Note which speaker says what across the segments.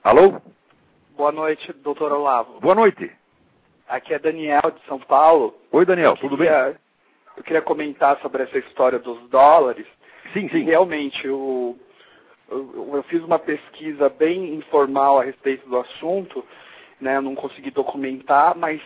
Speaker 1: Alô?
Speaker 2: Boa noite, doutor Olavo.
Speaker 1: Boa noite.
Speaker 2: Aqui é Daniel, de São Paulo.
Speaker 1: Oi, Daniel, tudo bem?
Speaker 2: Eu queria comentar sobre essa história dos dólares.
Speaker 1: Sim.
Speaker 2: E realmente, eu fiz uma pesquisa bem informal a respeito do assunto, né? Eu não consegui documentar, mas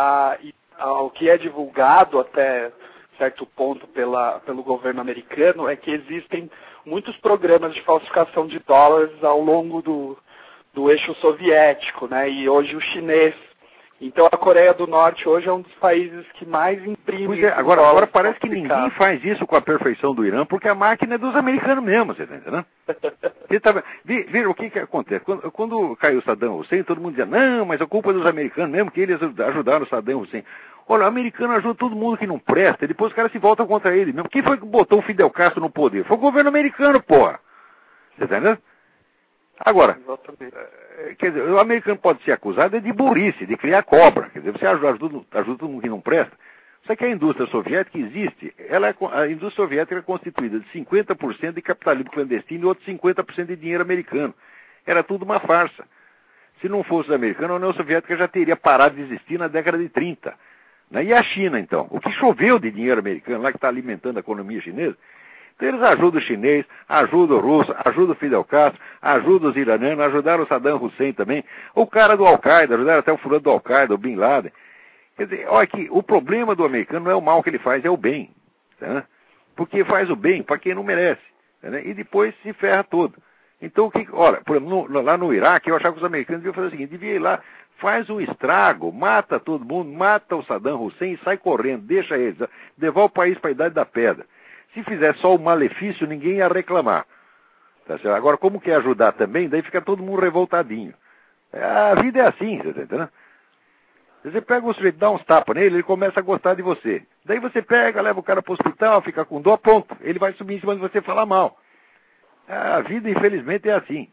Speaker 2: o que é divulgado até certo ponto pelo governo americano é que existem muitos programas de falsificação de dólares ao longo do eixo soviético, né? E hoje o chinês. Então a Coreia do Norte hoje é um dos países que mais imprime.
Speaker 1: Pois é, agora parece que ninguém faz isso com a perfeição do Irã, porque a máquina é dos americanos mesmo, você tá entendendo? Veja o que acontece. Quando caiu Saddam Hussein, todo mundo dizia, não, mas a culpa é dos americanos mesmo, que eles ajudaram o Saddam Hussein. Olha, o americano ajuda todo mundo que não presta, e depois os caras se voltam contra ele mesmo. Quem foi que botou o Fidel Castro no poder? Foi o governo americano, porra. Você tá entendendo? Agora, quer dizer, o americano pode ser acusado de burrice, de criar cobra. Quer dizer, você ajuda todo mundo que não presta. Só que a indústria soviética existe. A indústria soviética é constituída de 50% de capitalismo clandestino e outros 50% de dinheiro americano. Era tudo uma farsa. Se não fosse os americanos, a União Soviética já teria parado de existir na década de 30. Né? E a China, então? O que choveu de dinheiro americano lá que está alimentando a economia chinesa? Então eles ajudam o chinês, ajudam o russo, ajudam o Fidel Castro, ajudam os iranianos, ajudaram o Saddam Hussein também, o cara do Al-Qaeda, ajudaram até o fulano do Al-Qaeda, o Bin Laden. Quer dizer, olha aqui, o problema do americano não é o mal que ele faz, é o bem. Tá? Porque faz o bem para quem não merece. Tá? E depois se ferra todo. Então, olha, por exemplo, lá no Iraque, eu achava que os americanos deviam fazer o seguinte, devia ir lá, faz um estrago, mata todo mundo, mata o Saddam Hussein e sai correndo, deixa eles, devolve o país para a Idade da Pedra. Se fizer só o malefício, ninguém ia reclamar. Tá certo? Agora, como quer ajudar também, daí fica todo mundo revoltadinho. A vida é assim, você tá entendendo? Você pega o sujeito, dá uns tapas nele, ele começa a gostar de você. Daí você pega, leva o cara para o hospital, fica com dor, pronto. Ele vai subir em cima de você e falar mal. A vida, infelizmente, é assim.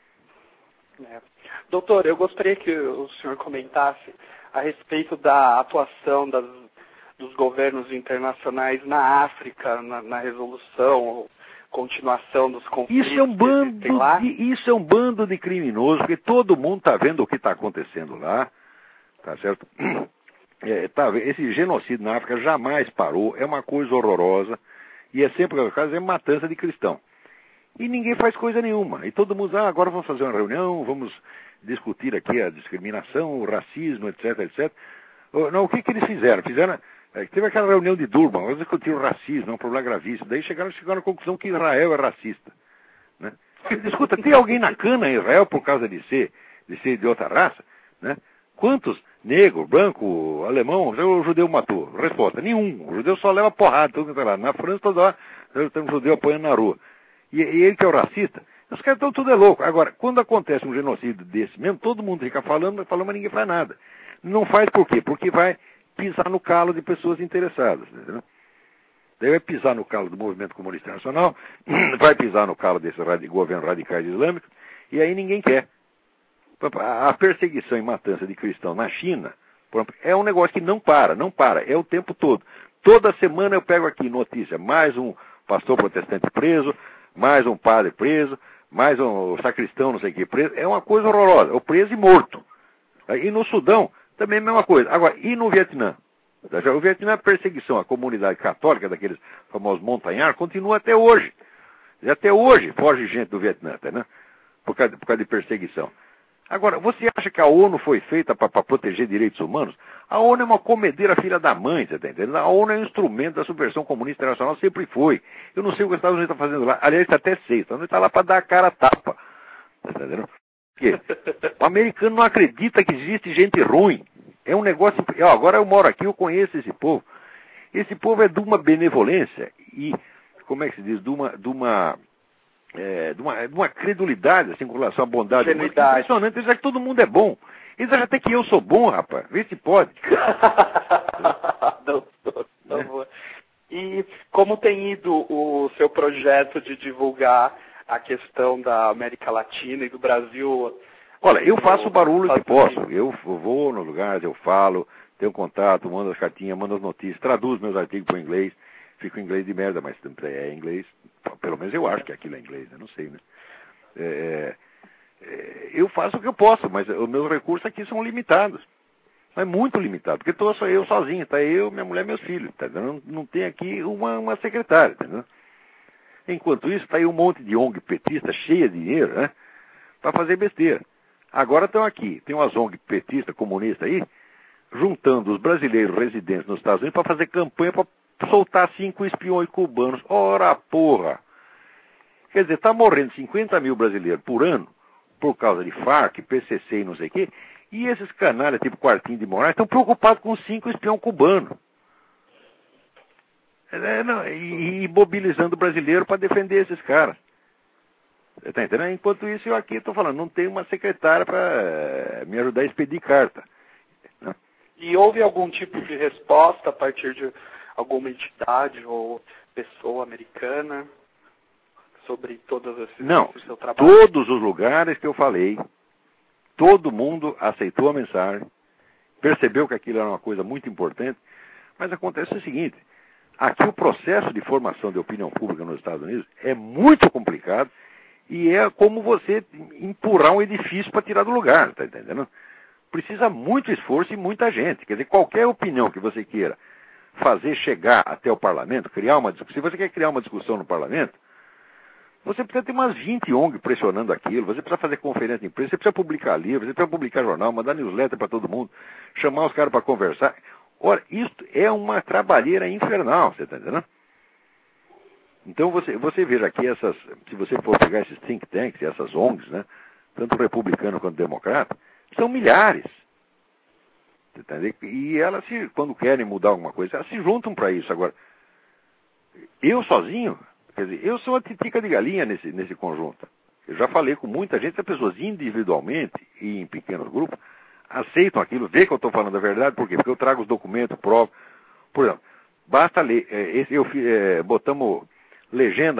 Speaker 2: Doutor, eu gostaria que o senhor comentasse a respeito da atuação dos governos internacionais na África, na resolução ou continuação dos conflitos.
Speaker 1: Isso é um bando de criminosos, porque todo mundo está vendo o que está acontecendo lá, tá certo? Esse genocídio na África jamais parou, é uma coisa horrorosa, e é sempre, no caso, é matança de cristão. E ninguém faz coisa nenhuma. E todo mundo, agora vamos fazer uma reunião, vamos discutir aqui a discriminação, o racismo, etc, etc. Não, o que eles fizeram? Teve aquela reunião de Durban, eles discutiram o racismo, é um problema gravíssimo. Daí chegaram à conclusão que Israel é racista. Né? Escuta, tem alguém na cana em Israel por causa de ser de outra raça? Né? Quantos negro, branco, alemão, o judeu matou? Resposta, nenhum. O judeu só leva porrada, tudo que tá lá. Na França, toda hora, tem um judeu apanhando na rua. E ele que é o racista? Os caras estão tudo é louco. Agora, quando acontece um genocídio desse mesmo, todo mundo fica falando, mas ninguém faz nada. Não faz por quê? Porque vai pisar no calo de pessoas interessadas. Entendeu? Daí vai pisar no calo do movimento comunista internacional, vai pisar no calo desse governo radicais islâmicos, e aí ninguém quer. A perseguição e matança de cristãos na China é um negócio que não para, é o tempo todo. Toda semana eu pego aqui notícia, mais um pastor protestante preso, mais um padre preso, mais um sacristão não sei o que preso, é uma coisa horrorosa, o preso e morto. E no Sudão, também a mesma coisa. Agora, e no Vietnã? O Vietnã, a perseguição à comunidade católica, daqueles famosos montanhares, continua até hoje. E até hoje foge gente do Vietnã, tá, né? Por causa de perseguição. Agora, você acha que a ONU foi feita para proteger direitos humanos? A ONU é uma comedeira filha da mãe, você está entendendo? A ONU é um instrumento da subversão comunista internacional, sempre foi. Eu não sei o que os Estados Unidos estão fazendo lá. Aliás, está até 6. Os Estados Unidos está lá para dar a cara a tapa. Está entendendo? O americano não acredita que existe gente ruim. É um negócio... Agora eu moro aqui, eu conheço esse povo. Esse povo é de uma benevolência e, como é que se diz, de uma credulidade, assim, com relação à bondade. Impressionante. Eles acham que todo mundo é bom. Eles acham até que eu sou bom, rapaz. Vê se pode.
Speaker 2: Não. E como tem ido o seu projeto de divulgar a questão da América Latina e do Brasil?
Speaker 1: Olha, eu faço o barulho que posso. Eu vou nos lugares, eu falo, tenho contato, mando as cartinhas, mando as notícias, traduzo meus artigos para o inglês. Fico em inglês de merda, mas é inglês. Pelo menos eu acho que aquilo é inglês, eu não sei, né? eu faço o que eu posso, mas os meus recursos aqui são limitados. É muito limitado, porque estou só eu sozinho, tá eu, minha mulher e meus filhos, tá? Não tem aqui uma secretária, entendeu? Enquanto isso, está aí um monte de ONG petista cheia de dinheiro, né? Para fazer besteira. Agora estão aqui, tem umas ONG petista, comunista aí, juntando os brasileiros residentes nos Estados Unidos para fazer campanha para soltar 5 espiões cubanos. Ora, porra! Quer dizer, está morrendo 50 mil brasileiros por ano por causa de Farc, PCC e não sei o quê, e esses canalhas tipo Quartinho de Moraes estão preocupados com 5 espiões cubanos. E mobilizando o brasileiro para defender esses caras. Você está entendendo? Enquanto isso, eu aqui estou falando, não tem uma secretária para me ajudar a expedir carta. Né?
Speaker 2: E houve algum tipo de resposta a partir de alguma entidade ou pessoa americana sobre todas esse seu trabalho?
Speaker 1: Todos os lugares que eu falei, todo mundo aceitou a mensagem, percebeu que aquilo era uma coisa muito importante, mas acontece o seguinte, aqui o processo de formação de opinião pública nos Estados Unidos é muito complicado e é como você empurrar um edifício para tirar do lugar, tá entendendo? Precisa muito esforço e muita gente. Quer dizer, qualquer opinião que você queira fazer chegar até o parlamento, criar uma discussão, se você quer criar uma discussão no parlamento, você precisa ter umas 20 ONG pressionando aquilo, você precisa fazer conferência de imprensa, você precisa publicar livros, você precisa publicar jornal, mandar newsletter para todo mundo, chamar os caras para conversar. Ora, isso é uma trabalheira infernal, você está entendendo? Então você veja aqui se você for pegar esses think tanks, essas ONGs, né, tanto republicano quanto democrata, são milhares. Você tá entendendo? E elas, quando querem mudar alguma coisa, elas se juntam para isso. Agora, eu sozinho, quer dizer, eu sou uma titica de galinha nesse conjunto. Eu já falei com muita gente, as pessoas individualmente e em pequenos grupos aceitam aquilo, vê que eu estou falando a verdade, por quê? Porque eu trago os documentos, provo. Por exemplo, basta ler, botamos legenda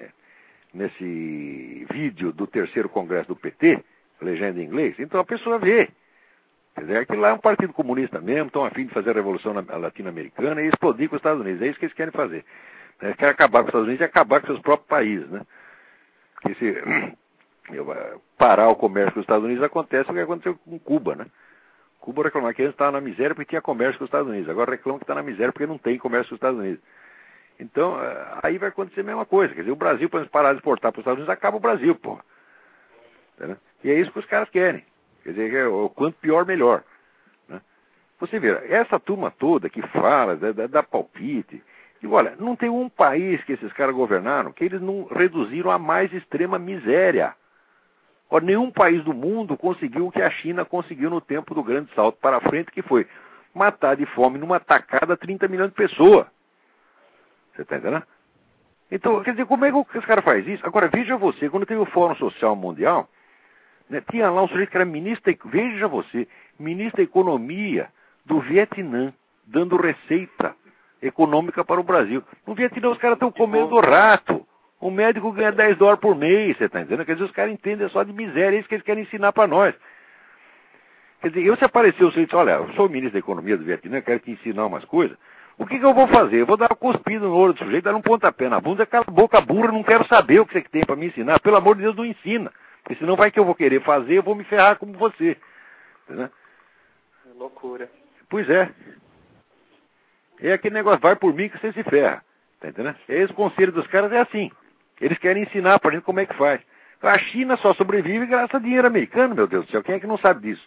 Speaker 1: nesse vídeo do terceiro congresso do PT, legenda em inglês, então a pessoa vê. Quer dizer, aquilo lá é um partido comunista mesmo, estão a fim de fazer a revolução latino-americana e explodir com os Estados Unidos, é isso que eles querem fazer. Eles querem acabar com os Estados Unidos e acabar com seus próprios países, né? Porque se parar o comércio com os Estados Unidos, acontece o que aconteceu com Cuba, né? Cuba reclamava que antes estava na miséria porque tinha comércio com os Estados Unidos, agora reclama que está na miséria porque não tem comércio com os Estados Unidos. Então, aí vai acontecer a mesma coisa. Quer dizer, o Brasil, para parar de exportar para os Estados Unidos, acaba o Brasil, porra. Entendeu? E é isso que os caras querem. Quer dizer, o quanto pior, melhor. Né? Você vê, essa turma toda que fala, dá palpite, e olha, não tem um país que esses caras governaram que eles não reduziram a mais extrema miséria. Olha, nenhum país do mundo conseguiu o que a China conseguiu no tempo do grande salto para frente, que foi matar de fome numa tacada 30 milhões de pessoas. Você está entendendo? Então, quer dizer, como é que os caras fazem isso? Agora, veja você, quando teve o Fórum Social Mundial, né, tinha lá um sujeito que era ministro, veja você, ministro da Economia do Vietnã, dando receita econômica para o Brasil. No Vietnã os caras estão comendo rato. O médico ganha $10 por mês, você está entendendo? Quer dizer, os caras entendem só de miséria, é isso que eles querem ensinar para nós. Quer dizer, se aparecer o sujeito, olha, eu sou o ministro da Economia do Vietnã, quero te ensinar umas coisas, o que eu vou fazer? Eu vou dar uma cuspida no olho do sujeito, dar um pontapé na bunda, cala a boca burra, não quero saber o que você tem para me ensinar. Pelo amor de Deus, não ensina. Porque senão vai que eu vou querer fazer, eu vou me ferrar como você. Entendeu?
Speaker 2: É loucura.
Speaker 1: Pois é. É aquele negócio, vai por mim que você se ferra. Tá entendendo? Esse conselho dos caras é assim. Eles querem ensinar pra gente como é que faz. A China só sobrevive graças a dinheiro americano, meu Deus do céu. Quem é que não sabe disso?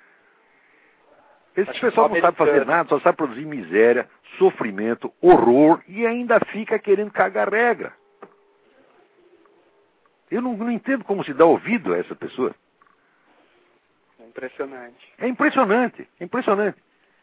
Speaker 1: Esse pessoal não sabe fazer nada, só sabe produzir miséria, sofrimento, horror e ainda fica querendo cagar regra. Eu não entendo como se dá ouvido a essa pessoa.
Speaker 2: É impressionante.
Speaker 1: É impressionante, é impressionante.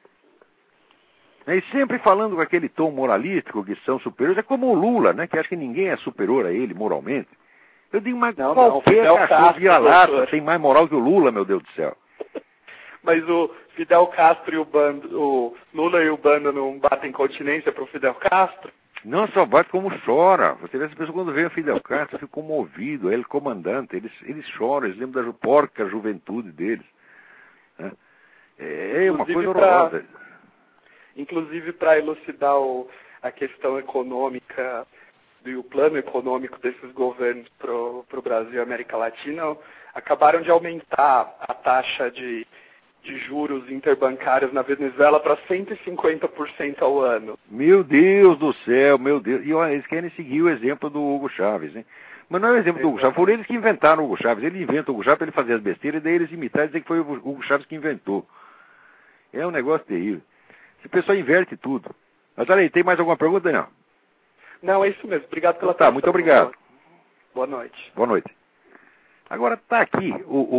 Speaker 1: E sempre falando com aquele tom moralístico que são superiores, é como o Lula, né, que acha que ninguém é superior a ele moralmente. Eu digo, mas qualquer cachorro vira-lata tem mais moral que o Lula, meu Deus do céu.
Speaker 2: Mas o Fidel Castro e o Lula e o bando não batem continência pro Fidel Castro?
Speaker 1: Não, só bate como chora. Você vê essa pessoa quando vê o Fidel Castro, fica comovido, ele comandante, eles choram, eles lembram da porca juventude deles. Né? É uma coisa horrorosa.
Speaker 2: Inclusive para elucidar a questão econômica e o plano econômico desses governos para o Brasil e América Latina, acabaram de aumentar a taxa de juros interbancários na Venezuela para 150% ao ano.
Speaker 1: Meu Deus do céu, meu Deus. E olha, eles querem seguir o exemplo do Hugo Chávez, hein? Mas não é o exemplo do Hugo Chávez, foram eles que inventaram o Hugo Chávez. Ele inventa o Hugo Chávez para ele fazer as besteiras e daí eles imitaram e dizer que foi o Hugo Chávez que inventou. É um negócio terrível. Esse pessoal inverte tudo. Mas olha aí, tem mais alguma pergunta, Daniel?
Speaker 2: Não, é isso mesmo. Obrigado pela
Speaker 1: atenção. Tá, muito obrigado.
Speaker 2: Boa noite.
Speaker 1: Boa noite. Agora, tá aqui,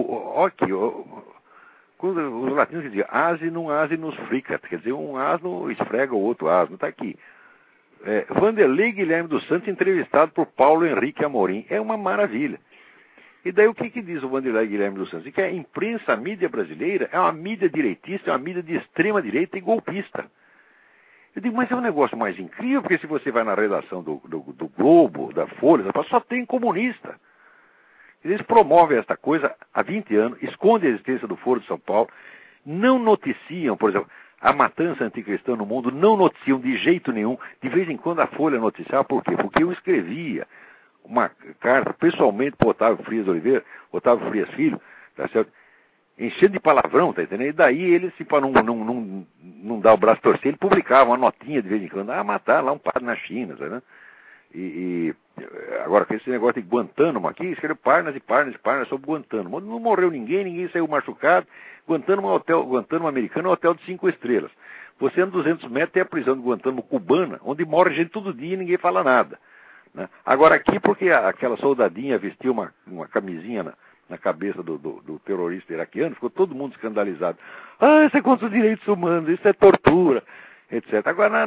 Speaker 1: quando os latinos diziam, asinus fricat, quer dizer, um asno esfrega o outro asno, está aqui. Vanderlei Guilherme dos Santos entrevistado por Paulo Henrique Amorim. É uma maravilha. E daí o que diz o Vanderlei Guilherme dos Santos? Diz que a imprensa, a mídia brasileira, é uma mídia direitista, é uma mídia de extrema direita e golpista. Eu digo, mas é um negócio mais incrível, porque se você vai na redação do Globo, da Folha, só tem comunista. Eles promovem esta coisa há 20 anos, escondem a existência do Foro de São Paulo, não noticiam, por exemplo, a matança anticristã no mundo, não noticiam de jeito nenhum. De vez em quando a Folha noticiava, por quê? Porque eu escrevia uma carta pessoalmente para Otávio Frias Filho, tá certo? Enchendo de palavrão, tá entendendo? E daí ele, para não dar o braço a torcer, ele publicava uma notinha de vez em quando, matar lá um padre na China, tá, né? Agora, com esse negócio de Guantánamo aqui, escreveu páginas e páginas e páginas sobre Guantánamo. Não morreu ninguém saiu machucado. Guantánamo americano é um hotel de 5 estrelas. Você anda 200 metros, tem a prisão de Guantánamo cubana, onde morre gente todo dia e ninguém fala nada, né? Agora aqui, porque aquela soldadinha vestiu uma camisinha na cabeça do terrorista iraquiano, ficou todo mundo escandalizado. Isso é contra os direitos humanos, isso é tortura, etc. Agora,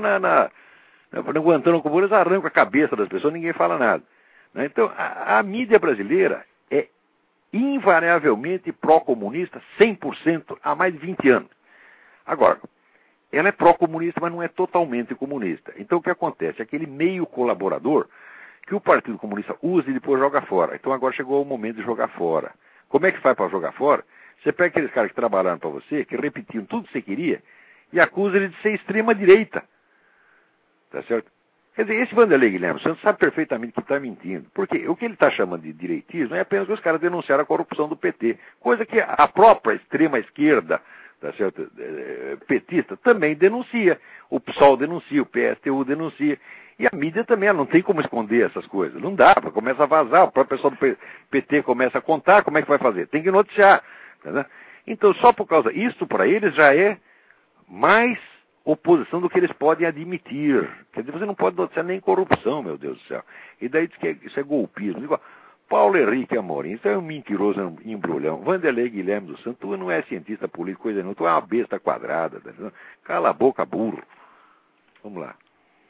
Speaker 1: no Guantánamo cubano, eles arrancam a cabeça das pessoas, ninguém fala nada, né? Então, a mídia brasileira é invariavelmente pró-comunista, 100%, há mais de 20 anos. Agora, ela é pró-comunista, mas não é totalmente comunista. Então, o que acontece? Aquele meio colaborador que o Partido Comunista usa e depois joga fora. Então, agora chegou o momento de jogar fora. Como é que faz para jogar fora? Você pega aqueles caras que trabalharam para você, que repetiam tudo que você queria, e acusa ele de ser extrema-direita. Tá certo? Quer dizer, esse Vanderlei Guilherme Santos sabe perfeitamente que está mentindo. Porque o que ele está chamando de direitismo é apenas que os caras denunciaram a corrupção do PT. Coisa que a própria extrema-esquerda, tá certo, petista, também denuncia. O PSOL denuncia, o PSTU denuncia. E a mídia também, ela não tem como esconder essas coisas. Não dá, começa a vazar, o próprio pessoal do PT começa a contar, como é que vai fazer? Tem que noticiar. Tá? Então, só por causa disso, para eles já é mais oposição do que eles podem admitir. Quer dizer, você não pode noticiar nem corrupção, meu Deus do céu. E daí diz que isso é golpismo. Digo, Paulo Henrique Amorim, isso é um mentiroso embrulhão. Vanderlei Guilherme dos Santos, tu não é cientista político, coisa não, tu é uma besta quadrada. Tá? Cala a boca, burro. Vamos lá.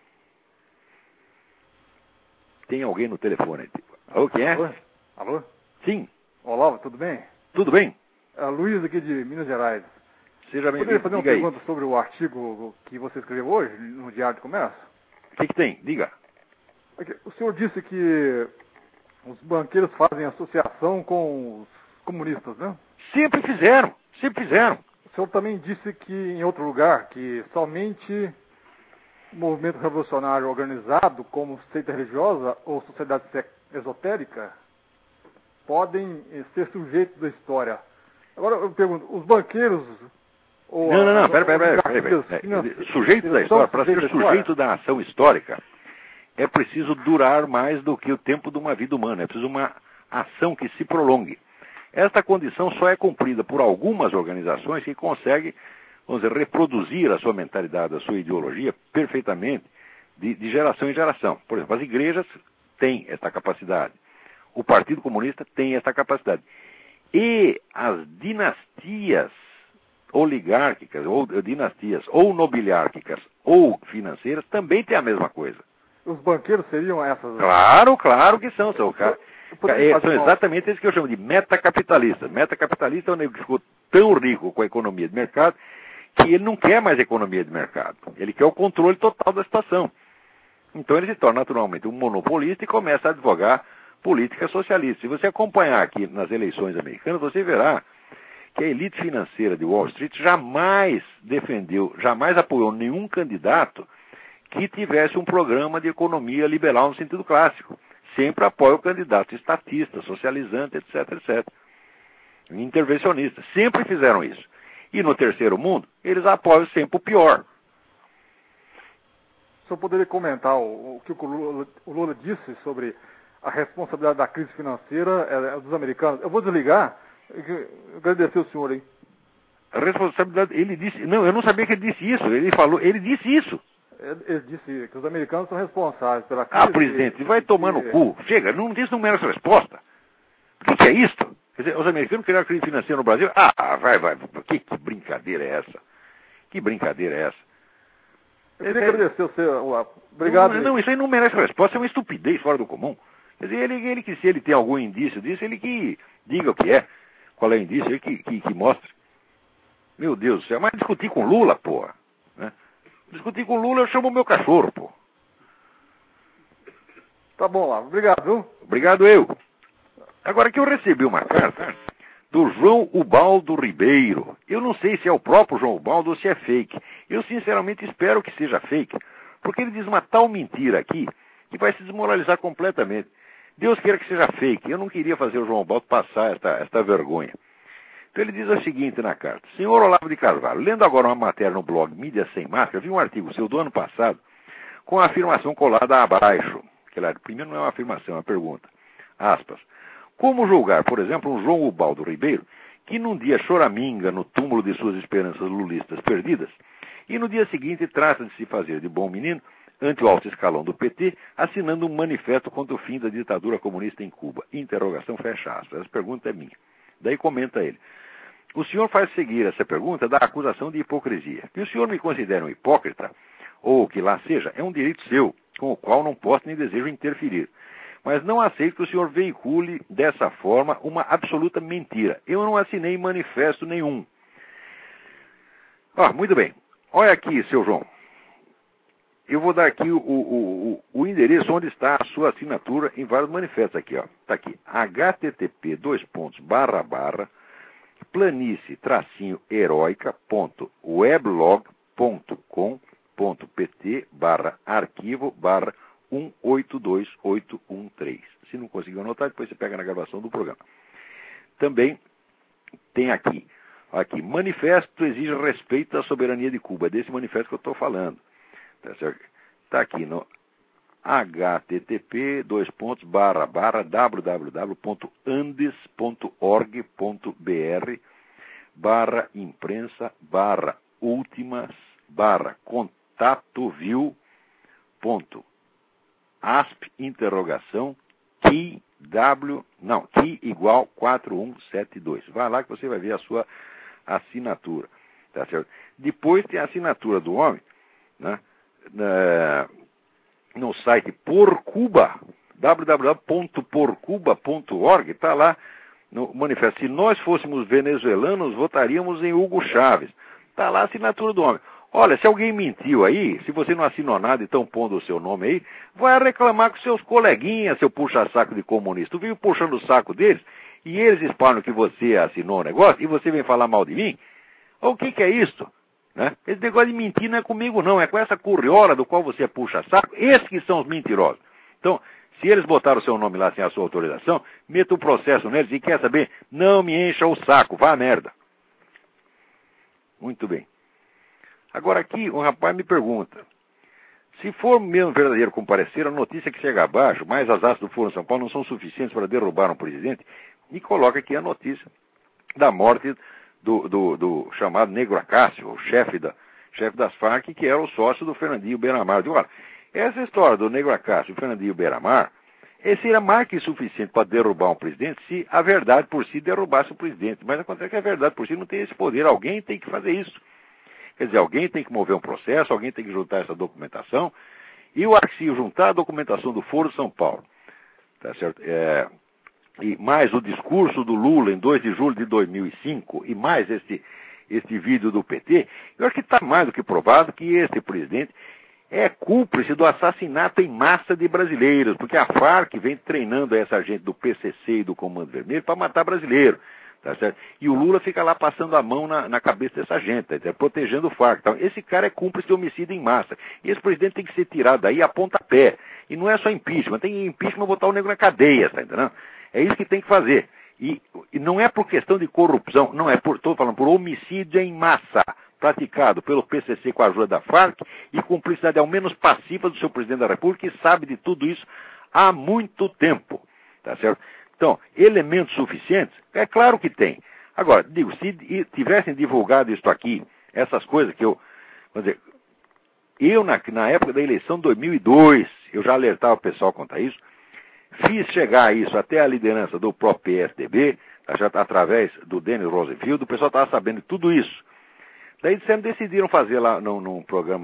Speaker 1: Tem alguém no telefone aí. Alô, quem é?
Speaker 3: Alô?
Speaker 1: Sim.
Speaker 3: Olá, tudo bem?
Speaker 1: Tudo bem?
Speaker 3: Luiz aqui de Minas Gerais.
Speaker 1: Seja bem-vindo.
Speaker 3: Poderia fazer uma pergunta sobre o artigo que você escreveu hoje no Diário de Comércio?
Speaker 1: O que tem? Diga.
Speaker 3: O senhor disse que os banqueiros fazem associação com os comunistas, né?
Speaker 1: Sempre fizeram, sempre fizeram.
Speaker 3: O senhor também disse que em outro lugar que somente movimento revolucionário organizado, como seita religiosa ou sociedade esotérica, podem ser sujeitos da história. Agora eu pergunto, os banqueiros...
Speaker 1: Não, pera. Sujeito da história, para ser sujeito da ação histórica, é preciso durar mais do que o tempo de uma vida humana. É preciso uma ação que se prolongue. Esta condição só é cumprida por algumas organizações que conseguem, vamos dizer, reproduzir a sua mentalidade, a sua ideologia perfeitamente, de geração em geração. Por exemplo, as igrejas têm esta capacidade. O Partido Comunista tem esta capacidade. E as dinastias oligárquicas, ou dinastias, ou nobiliárquicas, ou financeiras, também têm a mesma coisa.
Speaker 3: Os banqueiros seriam essas?
Speaker 1: Claro que são. São exatamente esses que eu chamo de metacapitalistas. Metacapitalista é um negro que ficou tão rico com a economia de mercado que ele não quer mais economia de mercado. Ele quer o controle total da situação. Então ele se torna naturalmente um monopolista e começa a advogar política socialista. Se você acompanhar aqui nas eleições americanas, você verá que a elite financeira de Wall Street jamais apoiou nenhum candidato que tivesse um programa de economia liberal no sentido clássico. Sempre apoia o candidato estatista, socializante, etc, etc. intervencionistas. Sempre fizeram isso. E no terceiro mundo, eles apoiam sempre o pior.
Speaker 3: O senhor poderia comentar o que o Lula disse sobre a responsabilidade da crise financeira dos americanos? Eu vou desligar. Agradecer o senhor aí.
Speaker 1: A responsabilidade, ele disse... Não, eu não sabia que ele disse isso. Ele disse isso.
Speaker 3: Ele disse que os americanos são responsáveis pela crise.
Speaker 1: Ah, presidente, vai tomar no cu. Chega, isso não merece resposta. O que é isto? Quer dizer, os americanos criaram a crise financeira no Brasil? Ah, vai. Que brincadeira é essa? Que brincadeira é essa?
Speaker 3: Eu queria agradecer o seu... Obrigado.
Speaker 1: Não, isso aí não merece resposta, é uma estupidez fora do comum. Quer dizer, ele que se ele tem algum indício disso, ele que diga o que é. Qual é o indício, ele que mostre. Meu Deus do céu, mas discutir com Lula, porra. Né? Discutir com Lula, eu chamo o meu cachorro, pô.
Speaker 3: Tá bom lá, obrigado, viu?
Speaker 1: Obrigado eu. Agora que eu recebi uma carta do João Ubaldo Ribeiro. Eu não sei se é o próprio João Ubaldo ou se é fake. Eu sinceramente espero que seja fake, porque ele diz uma tal mentira aqui que vai se desmoralizar completamente. Deus queira que seja fake. Eu não queria fazer o João Ubaldo passar esta vergonha. Então ele diz o seguinte na carta. Senhor Olavo de Carvalho, lendo agora uma matéria no blog Mídia Sem Máscara, vi um artigo seu do ano passado com a afirmação colada abaixo. Primeiro não é uma afirmação, é uma pergunta. Aspas. Como julgar, por exemplo, um João Ubaldo Ribeiro, que num dia choraminga no túmulo de suas esperanças lulistas perdidas, e no dia seguinte trata de se fazer de bom menino ante o alto escalão do PT, assinando um manifesto contra o fim da ditadura comunista em Cuba. Interrogação, fecha aspas. Essa pergunta é minha. Daí comenta ele. O senhor faz seguir essa pergunta da acusação de hipocrisia. Que o senhor me considere um hipócrita, ou que lá seja, é um direito seu, com o qual não posso nem desejo interferir. Mas não aceito que o senhor veicule dessa forma uma absoluta mentira. Eu não assinei manifesto nenhum. Muito bem. Olha aqui, seu João. Eu vou dar aqui o endereço onde está a sua assinatura em vários manifestos aqui, ó. Está aqui, http://planicie-heroica.weblog.com.pt/arquivo/182813. Se não conseguiu anotar, depois você pega na gravação do programa. Também tem aqui, manifesto exige respeito à soberania de Cuba. É desse manifesto que eu estou falando. Está aqui no key igual 4172. Vai lá que você vai ver a sua assinatura. Tá certo? Depois tem a assinatura do homem, né? No site Por Cuba, www.porcuba.org, está lá no manifesto. Se nós fôssemos venezuelanos, votaríamos em Hugo Chávez. Está lá a assinatura do homem. Olha, se alguém mentiu aí, se você não assinou nada e estão pondo o seu nome aí, vai reclamar com seus coleguinhas, seu puxa-saco de comunista. Tu vive puxando o saco deles e eles espalham que você assinou o negócio e você vem falar mal de mim? O que é isso? Né? Esse negócio de mentir não é comigo não, é com essa curriola do qual você puxa saco, esses que são os mentirosos. Então, se eles botaram o seu nome lá sem a sua autorização, meta um processo neles e quer saber, não me encha o saco, vá a merda. Muito bem. Agora aqui, um rapaz me pergunta, se for mesmo verdadeiro comparecer, a notícia que chega abaixo, mais as atas do Foro de São Paulo, não são suficientes para derrubar um presidente, e coloca aqui a notícia da morte do chamado Negro Acácio, o chefe das Farc, que era o sócio do Fernandinho Beiramar. Olha, essa história do Negro Acácio e o Fernandinho Beiramar, seria mais que suficiente para derrubar um presidente se a verdade por si derrubasse o presidente. Mas acontece que a verdade por si não tem esse poder. Alguém tem que fazer isso. Quer dizer, alguém tem que mover um processo, alguém tem que juntar essa documentação. E o Arcio juntar a documentação do Foro de São Paulo, tá certo? E mais o discurso do Lula em 2 de julho de 2005, e mais este vídeo do PT, eu acho que está mais do que provado que este presidente é cúmplice do assassinato em massa de brasileiros, porque a Farc vem treinando essa gente do PCC e do Comando Vermelho para matar brasileiro, tá certo? E o Lula fica lá passando a mão na cabeça dessa gente, tá, protegendo o Farc. Então, esse cara é cúmplice de homicídio em massa. E esse presidente tem que ser tirado daí a pontapé. E não é só impeachment, tem impeachment botar o negro na cadeia, tá entendendo? É isso que tem que fazer. E não é por questão de corrupção, não é estou falando por homicídio em massa, praticado pelo PCC com a ajuda da Farc e cumplicidade ao menos passiva do seu presidente da República, que sabe de tudo isso há muito tempo. Tá certo? Então, elementos suficientes? É claro que tem. Agora, digo, se tivessem divulgado isso aqui, essas coisas que vamos dizer, na época da eleição de 2002, eu já alertava o pessoal quanto a isso, fiz chegar isso até a liderança do próprio PSDB, já através do Denis Rosenfield, o pessoal estava sabendo de tudo isso. Daí decidiram fazer lá num programa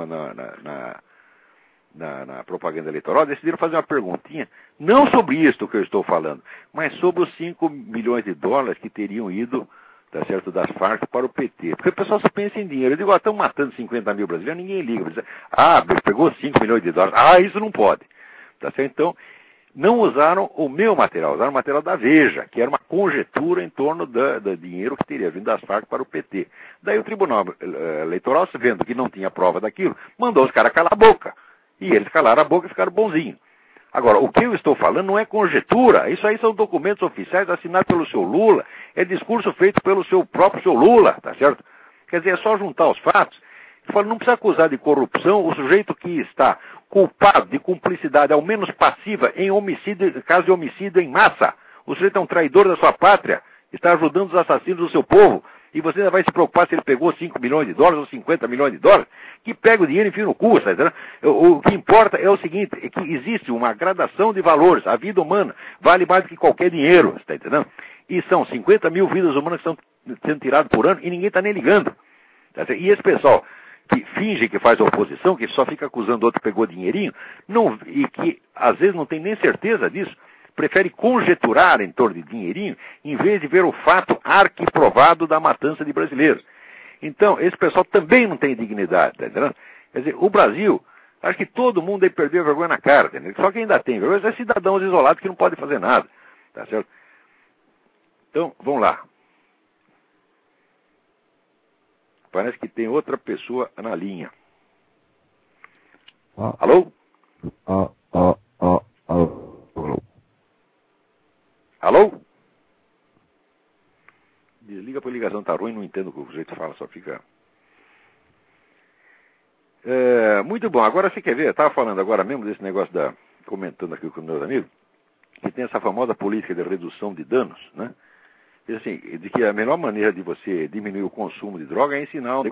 Speaker 1: na propaganda eleitoral, decidiram fazer uma perguntinha, não sobre isso que eu estou falando, mas sobre os 5 milhões de dólares que teriam ido, tá certo, das Farc para o PT. Porque o pessoal só pensa em dinheiro. Eu digo, estão matando 50 mil brasileiros, ninguém liga. Pegou 5 milhões de dólares. Isso não pode. Tá certo? Então, não usaram o meu material, usaram o material da Veja, que era uma conjetura em torno do dinheiro que teria vindo das Farc para o PT. Daí o Tribunal Eleitoral, vendo que não tinha prova daquilo, mandou os caras calar a boca. E eles calaram a boca e ficaram bonzinhos. Agora, o que eu estou falando não é conjetura, isso aí são documentos oficiais assinados pelo seu Lula, é discurso feito pelo seu próprio seu Lula, tá certo? Quer dizer, é só juntar os fatos. Eu falo, não precisa acusar de corrupção o sujeito que está culpado de cumplicidade, ao menos passiva, em homicídio, caso de homicídio em massa. O sujeito é um traidor da sua pátria, está ajudando os assassinos do seu povo, e você ainda vai se preocupar se ele pegou 5 milhões de dólares ou 50 milhões de dólares, que pega o dinheiro e enfia no cu, tá entendendo? O que importa é o seguinte, é que existe uma gradação de valores, a vida humana vale mais do que qualquer dinheiro, está entendendo? E são 50 mil vidas humanas que estão sendo tiradas por ano e ninguém está nem ligando. Tá certo? E esse pessoal que finge que faz oposição, que só fica acusando o outro que pegou dinheirinho, e que às vezes não tem nem certeza disso, prefere conjeturar em torno de dinheirinho, em vez de ver o fato arquiprovado da matança de brasileiros. Então, esse pessoal também não tem dignidade, tá entendendo? Quer dizer, o Brasil, acho que todo mundo aí perdeu a vergonha na cara, tá entendendo? Só quem ainda tem vergonha é cidadãos isolados que não podem fazer nada, tá certo? Então, vamos lá. Parece que tem outra pessoa na linha. Alô? Alô? Desliga para a ligação, tá ruim, não entendo o que o sujeito fala, só fica... muito bom, agora você quer ver, eu estava falando agora mesmo desse negócio comentando aqui com meus amigos, que tem essa famosa política de redução de danos, né? Assim, de que a melhor maneira de você diminuir o consumo de droga é ensinar